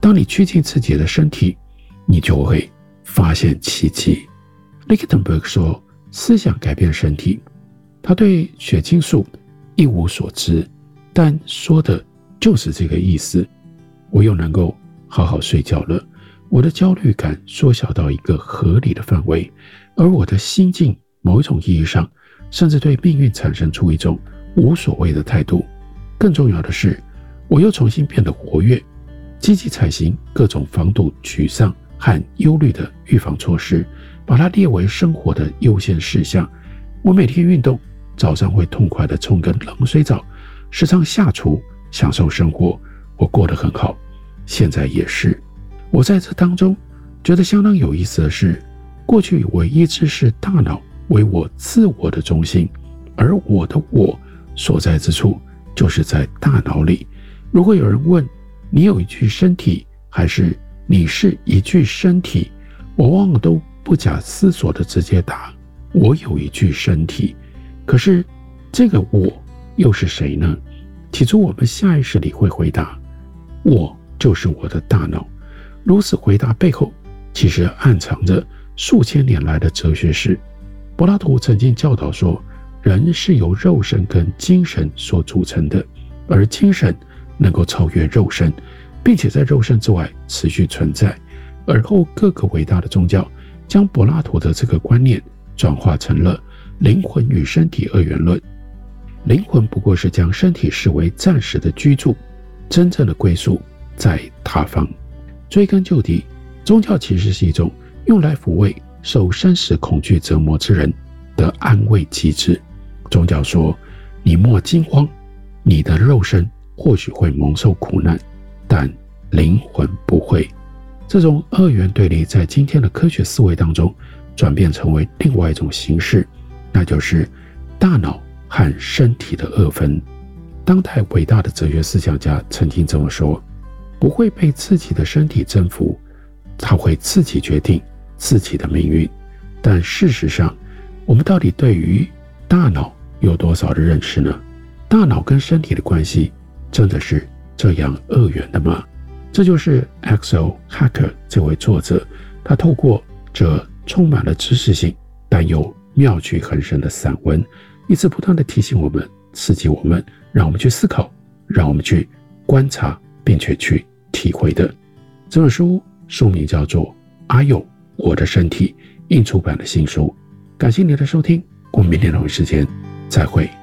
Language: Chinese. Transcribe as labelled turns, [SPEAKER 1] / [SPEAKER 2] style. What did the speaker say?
[SPEAKER 1] 当你趋近自己的身体，你就会发现奇迹。Lichtenberg 说，思想改变身体。他对血清素一无所知，但说的就是这个意思。我又能够好好睡觉了，我的焦虑感缩小到一个合理的范围，而我的心境某一种意义上甚至对命运产生出一种无所谓的态度。更重要的是，我又重新变得活跃，积极采行各种防堵沮丧和忧虑的预防措施，把它列为生活的优先事项。我每天运动，早上会痛快地冲个冷水澡，时常下厨，享受生活，我过得很好。现在也是。我在这当中觉得相当有意思的是，过去我一直是大脑为我自我的中心，而我的我所在之处就是在大脑里。如果有人问你有一具身体还是你是一具身体，我往往都不假思索地直接答我有一具身体。可是这个我又是谁呢？起初我们下意识里会回答我就是我的大脑。如此回答背后其实暗藏着数千年来的哲学史。柏拉图曾经教导说，人是由肉身跟精神所组成的，而精神能够超越肉身，并且在肉身之外持续存在。而后各个伟大的宗教将柏拉图的这个观念转化成了灵魂与身体二元论。灵魂不过是将身体视为暂时的居住，真正的归宿在他方。追根究底，宗教其实是一种用来抚慰受生死恐惧折磨之人的安慰机制。宗教说，你莫惊慌，你的肉身或许会蒙受苦难，但灵魂不会。这种二元对立在今天的科学思维当中转变成为另外一种形式，那就是大脑和身体的二分。当代伟大的哲学思想家曾经这么说，不会被自己的身体征服，他会自己决定自己的命运。但事实上，我们到底对于大脑有多少的认识呢？大脑跟身体的关系真的是这样二元的吗？这就是 Axel Hacker 这位作者，他透过这充满了知识性但又妙趣横生的散文，一直不断地提醒我们，刺激我们，让我们去思考，让我们去观察，并且去体会的。这本书名叫做《阿佑我的身体》，印出版的新书。感谢你的收听，我们明天同一时间再会。